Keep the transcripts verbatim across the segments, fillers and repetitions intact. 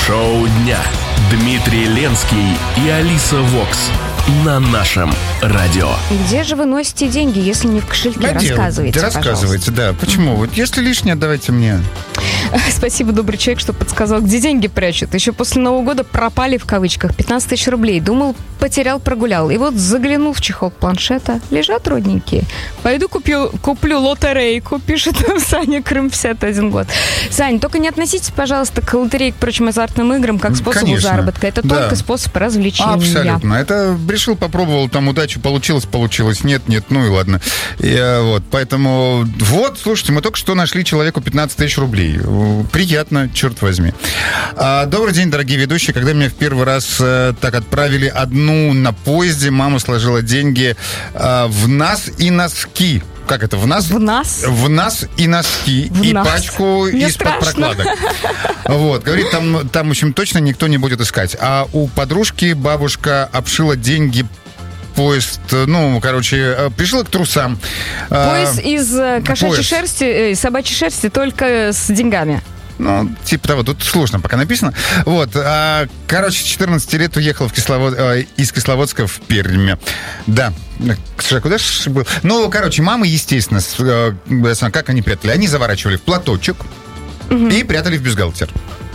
Шоу дня. Дмитрий Ленский и Алиса Вокс на нашем радио. Где же вы носите деньги, если не в кошельке? Да, рассказывайте, да, рассказывайте, да. Почему? Вот если лишнее, давайте мне. Спасибо, добрый человек, что подсказал, где деньги прячут. Еще после Нового года пропали, в кавычках, пятнадцать тысяч рублей. Думал, потерял, прогулял. И вот заглянул в чехол планшета. Лежат родненькие. Пойду куплю, куплю лотерейку, пишет Саня, Крым, пятьдесят один год. Сань, только не относитесь, пожалуйста, к лотерее, к прочим азартным играм, как способу Конечно. заработка. Это Да. только способ развлечения. Абсолютно. Это решил, попробовал, там удачу получилось, получилось. Нет, нет, ну и ладно. И, вот, поэтому, вот, слушайте, мы только что нашли человеку пятнадцать тысяч рублей. Приятно, черт возьми. А, добрый день, дорогие ведущие. Когда меня в первый раз а, так отправили одну на поезде, мама сложила деньги а, в нас и носки. Как это? В нас? В нас? В нас и носки. В и нас. пачку Мне из-под страшно. прокладок. Вот. Говорит, там, там, в общем, точно никто не будет искать. А у подружки бабушка обшила деньги поезд, ну, короче, пришла к трусам. Пояс из э, кошачьей Пояс. шерсти, э, собачьей шерсти, только с деньгами. Ну, типа того, тут сложно пока написано. Вот, а, короче, с четырнадцати лет уехал в Кисловод, э, из Кисловодска в Пермь. Да. Слушай, а куда же был? Ну, короче, мамы, естественно, с, э, как они прятали? Они заворачивали в платочек Угу. и прятали в бюстгальтер.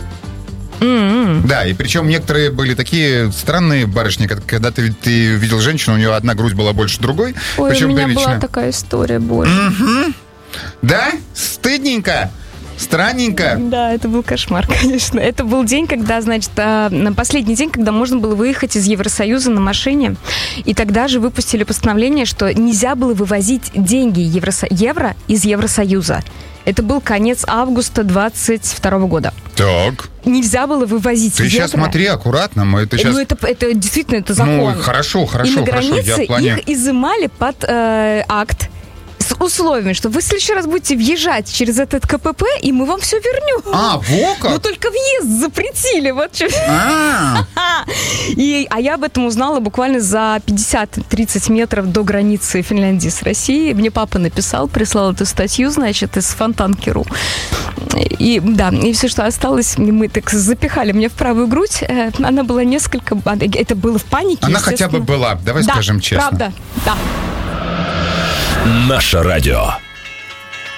М-м. Да, и причем некоторые были такие странные барышни, как- когда ты, ты видел женщину, у нее одна грудь была больше другой. Ой, причем у меня прилично. была такая история, боже. Мгм. Да? Стыдненько? Странненько? Да, это был кошмар, конечно. Это был день, когда, значит, а, на последний день, когда можно было выехать из Евросоюза на машине. И тогда же выпустили постановление, что нельзя было вывозить деньги Евросо- евро из Евросоюза. Это был конец августа двадцать второго года. Так. Нельзя было вывозить Ты евро. сейчас смотри аккуратно, мы это сейчас... Ну, это, это действительно, это закон. Ну, хорошо, хорошо, И на хорошо. границе Я в плане... их изымали под э, акт с условием, что вы в следующий раз будете въезжать через этот КПП, и мы вам все вернем. А, во как? Но только въезд запретили. Вот что. А, И, а я об этом узнала буквально за пятьдесят-тридцать метров до границы Финляндии с Россией. Мне папа написал, прислал эту статью, значит, из Фонтанки.ру. И да, и все, что осталось, мы так запихали мне в правую грудь. Э, Она была несколько... Это было в панике, она хотя бы естественно. была, давай Да, скажем честно. правда, да. Наше радио.